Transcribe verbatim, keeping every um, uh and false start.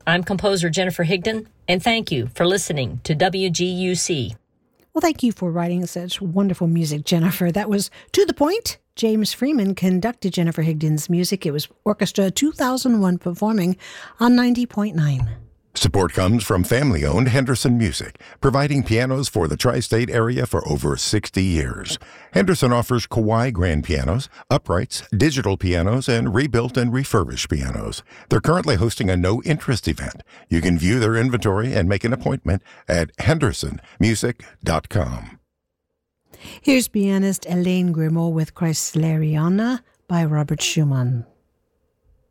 I'm composer Jennifer Higdon, and thank you for listening to W G U C. Well, thank you for writing such wonderful music, Jennifer. That was To the Point. James Freeman conducted Jennifer Higdon's music. It was Orchestra two thousand one performing on ninety point nine. Support comes from family-owned Henderson Music, providing pianos for the tri-state area for over sixty years. Henderson offers Kawai grand pianos, uprights, digital pianos, and rebuilt and refurbished pianos. They're currently hosting a no-interest event. You can view their inventory and make an appointment at henderson music dot com. Here's pianist Elaine Grimaud with Kreisleriana by Robert Schumann.